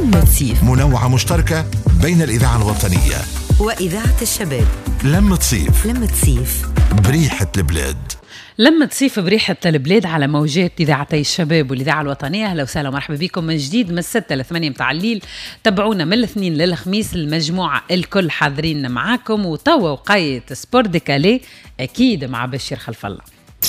لمة صيف، منوعة مشتركة بين الإذاعة الوطنية وإذاعة الشباب. لمة صيف، لمة صيف بريحة البلاد. لما صيف بريحة البلاد على موجات إذاعتي الشباب والإذاعة الوطنية. أهلا وسهلا ومرحبا بكم من جديد من 6 ل 8 متاع الليل. تابعونا من الاثنين للخميس، المجموعة الكل حاضرين معاكم، وتوا وقاية سبور ديكالي أكيد مع بشير خلف الله.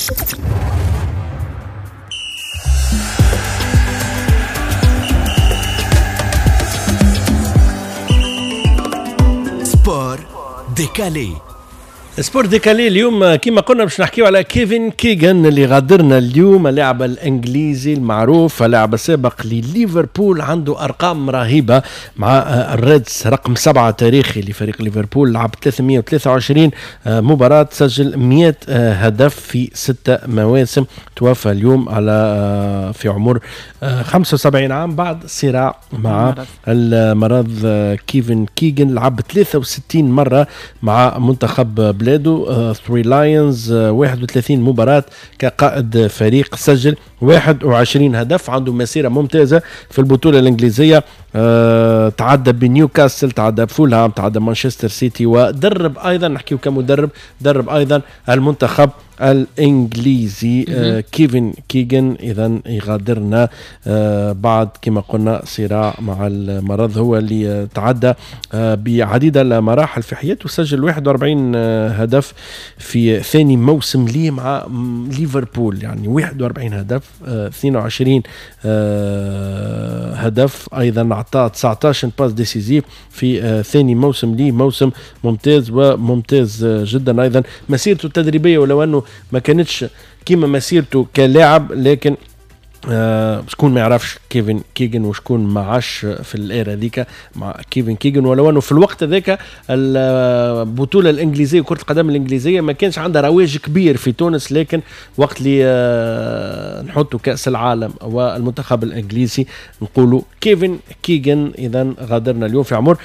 سبور ديكالي. سبور ديكالي اليوم كما قلنا باش نحكيو على كيفن كيغان اللي غادرنا اليوم، اللاعب الانجليزي المعروف، لاعب سابق لليفربول، عنده ارقام رهيبه مع الريدز، رقم 7 تاريخي لفريق ليفربول، لعب 323 مباراه، سجل 100 هدف في 6 مواسم، توفى اليوم على في عمر 75 عام بعد صراع مع المرض. كيفن كيغان لعب 63 مره مع منتخب بلاده، 3 لايونز، 31 مباراة كقائد فريق، سجل 21 هدف، عنده مسيرة ممتازة في البطولة الإنجليزية، تعدى بنيوكاسل، تعدى بفولهام، تعدى مانشستر سيتي، ودرب أيضا، نحكيه كمدرب، درب أيضا المنتخب الانجليزي. كيفن كيغان اذا يغادرنا بعد كما قلنا صراع مع المرض. هو اللي تعدى بعديد المراحل في حياته، سجل 41 هدف في ثاني موسم ليه مع ليفربول، يعني 41 هدف، 22 هدف، ايضا اعطى 19 باس ديسيزيف في ثاني موسم ليه، موسم ممتاز وممتاز جدا. ايضا مسيرته التدريبيه، ولو انه ما كانتش كيما مسيرته كلاعب، لكن شكون ما يعرفش كيفن كيغان وشكون ما عاش في الإيرا ذيك مع كيفن كيغان، ولو انه في الوقت ذاك البطوله الانجليزيه وكره القدم الانجليزيه ما كانش عندها رواج كبير في تونس، لكن وقت اللي نحطوا كاس العالم والمنتخب الانجليزي نقولوا كيفن كيغان اذا غادرنا اليوم في عمر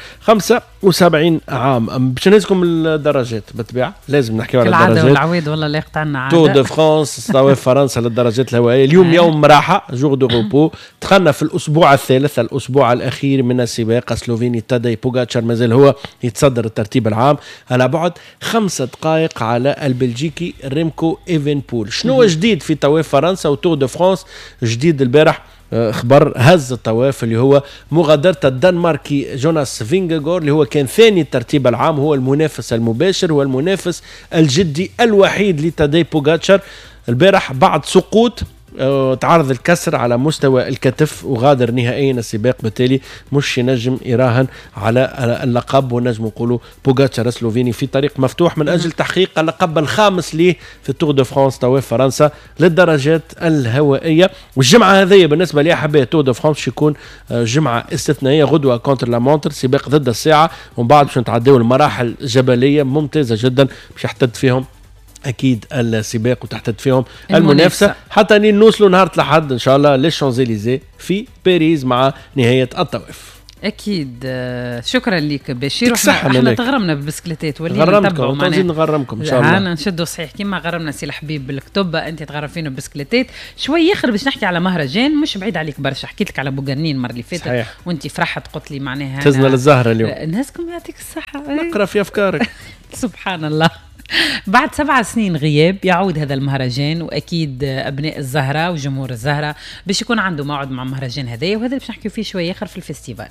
75 عام. باش نهزكم الدرجات بالطبيعه، لازم نحكيو على الدرجات. العاده والعويد والله لا يقطعنا عاده. تو دو فرانس طواف فرنسا للدرجات الهوائيه اليوم يوم راحه، جور دو روبو. دخلنا في الاسبوع الثالث، الاسبوع الاخير من السباق. سلوفيني تاداي بوغاتشار مازال هو يتصدر الترتيب العام على بعد 5 دقائق على البلجيكي ريمكو ايفنبول. شنو جديد في طواف فرنسا وتور دو فرانس؟ جديد البارح خبر هز الطواف اللي هو مغادرة الدنماركي جوناس فينغاغور، اللي هو كان ثاني الترتيب العام، هو المنافس المباشر والمنافس الجدي الوحيد لتاداي بوغاتشار. البارح بعد سقوط تعرض الكسر على مستوى الكتف وغادر نهائيا السباق، بالتالي مش ينجم يراهن على اللقب، ونجم نقولوا بوغاتشار سلوفيني في طريق مفتوح من اجل تحقيق اللقب الخامس ليه في التور دو فرانس طواف فرنسا للدرجات الهوائيه. والجمعه هذه بالنسبه لاحباء تور دو فرانس يكون جمعه استثنائيه، غدوه كونتر لا مونتر، سباق ضد الساعه، ومن بعد باش نتعداو المراحل جبليه ممتازه جدا باش يحتد فيهم اكيد السباق وتحتد فيهم المنافسه حتى نوصلوا نهار الأحد ان شاء الله للشانزليزيه في باريس مع نهايه الطواف. اكيد. شكرا لك بشير. احنا تغرمنا بالبسكليتات، ولينا نتبعوا معنا، نغرمكم ان شاء الله. انا نشدوا صحيح كيما غرمنا سي الحبيب بالكتب، انت تغرم فينا بالبسكليتات. شوي اخر باش نحكي على مهرجان مش بعيد عليك برشا، حكيت لك على بوغرنين المره اللي فاتت وانت فرحت قلت لي معناها تزنا للزهره اليوم. نهزكم يعطيك الصحه، نقرا في افكارك. سبحان الله. بعد 7 سنين غياب يعود هذا المهرجان، واكيد ابناء الزهره وجمهور الزهره باش يكون عنده موعد مع مهرجان هذايا، وهذا باش نحكي فيه شويه اخر في الفيستيفال.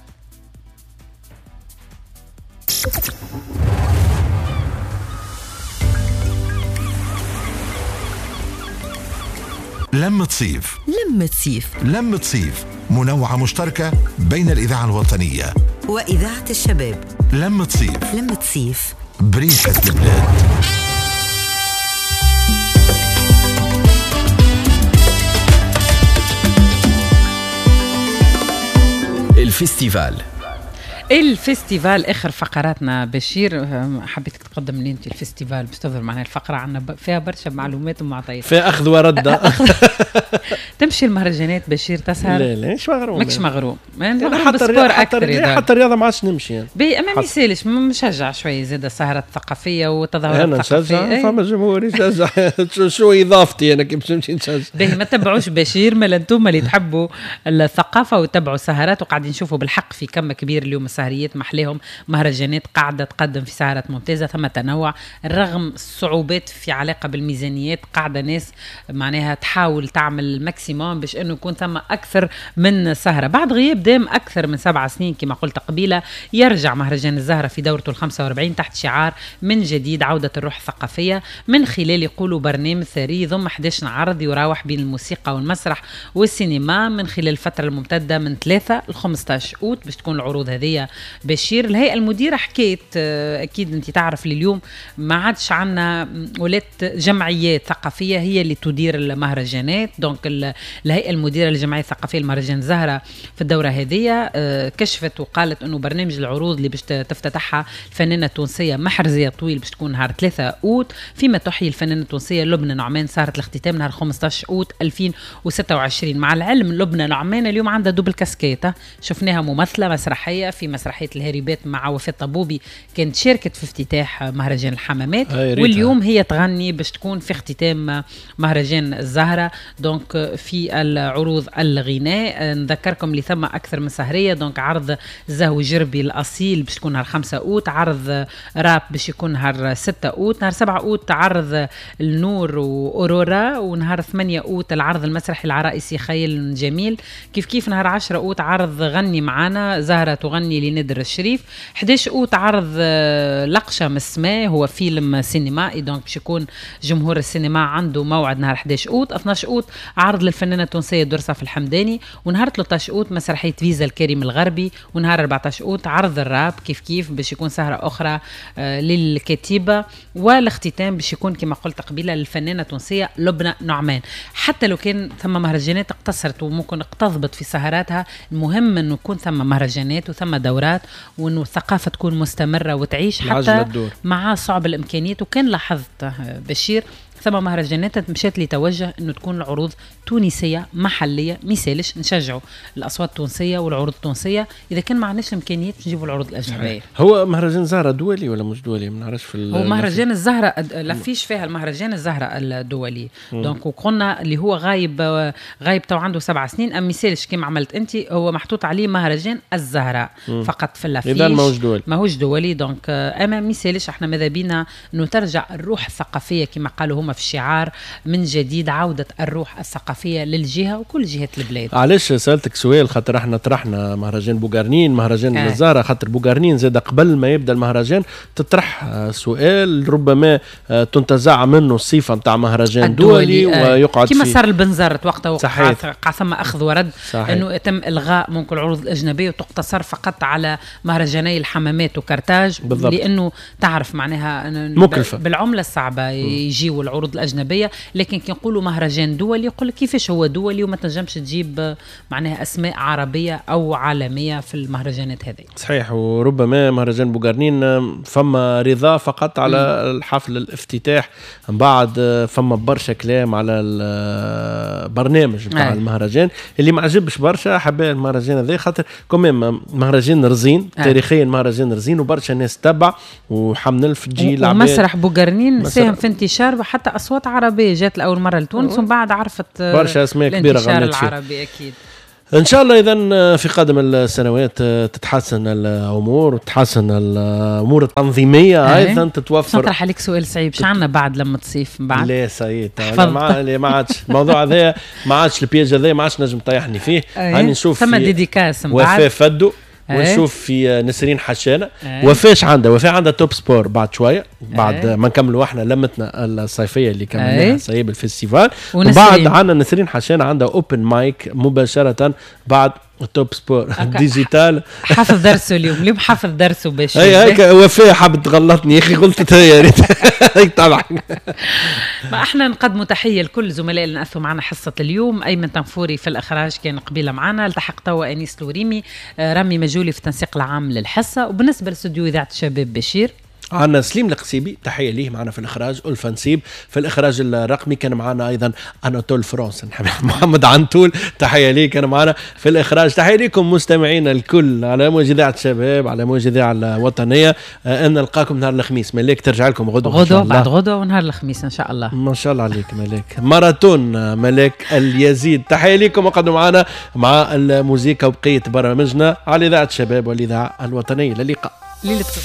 لمة صيف، لمة صيف، لمة صيف، منوعة مشتركة بين الإذاعة الوطنية وإذاعة الشباب. لمة صيف، لمة صيف، بريحة البلاد. الفيستيفال. الفستيفال اخر فقراتنا بشير، حبيتك تقدم لي انت الفستيفال باش تظهر معنا الفقره عنا فيها برشا معلومات ومعطيات فيها اخذ ورد. تمشي المهرجانات بشير تسهر؟ لا مش مغروم، ماكش مغروم، بالسبور اكثر حتى الرياضه ما عادش نمشي يعني. اما ما يسالش، مشجع شويه زاده السهرات الثقافيه وتظاهرات انا نشجع، فما جمهور يشجع. شو اضافتي انا كي باش نمشي نشجع؟ باهي ما تبعوش بشير، ما انتم اللي تحبوا الثقافه وتتبعوا السهرات، وقاعدين نشوفوا بالحق في كم كبير اليوم السهريات محليهم مهرجانات قاعده تقدم في سهرات ممتازه، ثم تنوع رغم الصعوبات في علاقه بالميزانيات، قاعده ناس معناها تحاول تعمل الماكسيموم باش انه يكون ثم اكثر من سهره. بعد غياب دام اكثر من 7 سنين كما قلت قبيله، يرجع مهرجان الزهره في دورته ال45 تحت شعار من جديد عوده الروح الثقافيه، من خلال يقولوا برنامج ثري ضم 11 عرض يراوح بين الموسيقى والمسرح والسينما من خلال الفتره الممتده من 3 ل 15 أوت باش تكون العروض هذه. بشير الهيئه المديره حكيت، اكيد انت تعرف اليوم ما عادش عندنا ولات جمعيات ثقافيه هي اللي تدير المهرجانات، دونك الهيئه المديره للجمعيه الثقافيه المهرجان الزهره في الدوره هذه كشفت وقالت انه برنامج العروض اللي باش تفتتحها الفنانه التونسيه محرزيه طويل باش تكون نهار 3 أوت، فيما تحيي الفنانه التونسيه لبنى نعمان صارت الاختتام نهار 15 أوت 2026. مع العلم لبنى نعمان اليوم عندها دوبل كاسكيته، شفناها ممثله مسرحيه في مسرحيه الهريبات مع وفاء طبوبي، كانت شاركت في افتتاح مهرجان الحمامات، واليوم هي تغني باش تكون في اختتام مهرجان الزهره. دونك في العروض الغناء نذكركم اللي ثم اكثر من سهريه، دونك عرض زهو جربي الاصيل باش تكون نهار 5 أوت، عرض راب باش يكون نهار 6 أوت، نهار 7 أوت عرض النور واورورا، ونهار 8 أوت العرض المسرحي العرائسي خيل جميل، كيف نهار 10 أوت عرض غني معانا زهره تغني لندر الشريف، 11 أوت عرض لقشة من السماء هو فيلم سينمائي، دونك باش يكون جمهور السينما عنده موعد نهار 11 أوت، 12 أوت عرض للفنانه التونسيه درصف الحمداني، ونهار 13 أوت مسرحيه فيزا الكريم الغربي، ونهار 14 أوت عرض الراب كيف باش يكون سهره اخرى للكتيبه، والاختتام باش يكون كما قلت قبيله للفنانه التونسيه لبنى نعمان. حتى لو كان ثم مهرجانات اقتصرت وممكن اقتضبط في سهراتها، المهم انه يكون ثم مهرجانات وثم دورات، وانه الثقافه تكون مستمره وتعيش حتى مع صعب الامكانيات. وكان لاحظت بشير ثم مهرجانات مشات لي توجه انه تكون العروض تونسيه محليه، مثالش نشجعوا الاصوات التونسيه والعروض التونسيه، اذا كان ما عندناش الامكانيات نجيبوا العروض الاجنبيه. هو مهرجان الزهره دولي ولا مش دولي؟ ما نعرفش في هو مهرجان الزهره لفيش فيها المهرجان الزهره الدولي، دونك وقلنا اللي هو غايب تو عنده 7 سنين، ام مثالش كما عملت انت، هو محطوط عليه مهرجان الزهره فقط في اللافيش، اذا ماهوش دولي. دونك اما مثالش احنا ماذا بينا انه ترجع الروح الثقافيه كما قالوا هما في الشعار من جديد، عودة الروح الثقافية للجهة وكل جهات البلاد. علاش سألتك سؤال؟ خاطر احنا طرحنا مهرجان بوغارنين، مهرجان الزهرة، خاطر بوغارنين زاد قبل ما يبدأ المهرجان تطرح سؤال ربما تنتزع منه الصفة نتاع مهرجان دولي ويقعد كما صار البنزرت وقتها قاع ثم أخذ ورد، صحيح. انه يتم إلغاء ممكن العروض الأجنبية وتقتصر فقط على مهرجاني الحمامات وكرتاج، لأنه تعرف معناها مكلفة بالعملة الصعبة يجيوا العروض الأجنبية، لكن كي نقولوا مهرجان دولي يقول لك كيفاش هو دولي وما تنجمش تجيب معناها أسماء عربية أو عالمية في المهرجانات هذه. صحيح. وربما مهرجان بوغارنين فما رضا فقط على الحفل الافتتاح، بعد فما برشا كلام على البرنامج بتاع المهرجان اللي ما عجبش برشا حبايب المهرجان هذا، خاطر كمان مهرجان رزين تاريخيا، مهرجان رزين وبرشا ناس تبع وحمل في الجيل ومسرح بوغارنين ساهم في انتشار حتى أصوات عربية جات لأول مرة لتونس، ومن بعد عرفت برشا أسماء كبيرة غنت فيه العربي أكيد. إن شاء الله إذن في قادم السنوات تتحسن الأمور وتتحسن الأمور التنظيمية أيضا تتوفر. نطرح عليك سؤال صعيب، شو عنا بعد لما تصيف بعد؟ لا سيد ما عادش الموضوع هذا، ما عادش البياج هذا، ما عادش نجم طيحني فيه. هاني نشوف ثم ديديكاس وفاء فدو ونشوف في نسرين حشانة. وفاش عندها توب سبور بعد شوية، بعد ما نكملوا احنا لمتنا الصيفية اللي كملناها صيب الفستيفال، وبعد عندنا نسرين حشانة عندها اوبن مايك مباشرة بعد توب سبور ديجيتال حافظ درسه اليوم حافظ درسه باش هيك وفاء حابب تغلطني يا اخي قلت يا ريت هيك طبعا. ما احنا نقدموا تحيه لكل زملاء اللي نأثوا معنا حصه اليوم. ايمن تنفوري في الاخراج كان قبيله معنا، التحق توا انيس لوريمي، رامي مجولي في التنسيق العام للحصه. وبالنسبه لاستوديو اذاعه الشباب بشير عنا سليم القصيبي تحيه ليه معنا في الاخراج، ألفا نسيب في الاخراج الرقمي، كان معنا ايضا اناتول فرانس محمد عنتول تحيه ليه كان معنا في الاخراج. تحيه لكم مستمعينا الكل على موجة اذاعه الشباب على موجة اذاعه الوطنيه. ان نلقاكم نهار الخميس. ملاك ترجع لكم غدوه بعد غدوه ونهار الخميس ان شاء الله. ما شاء الله عليك ملاك. ماراثون ملاك اليزيد تحيه لكم وقعدوا معنا مع الموسيقى وبقيه برامجنا على اذاعه الشباب والاذاعه الوطنيه. للقاء.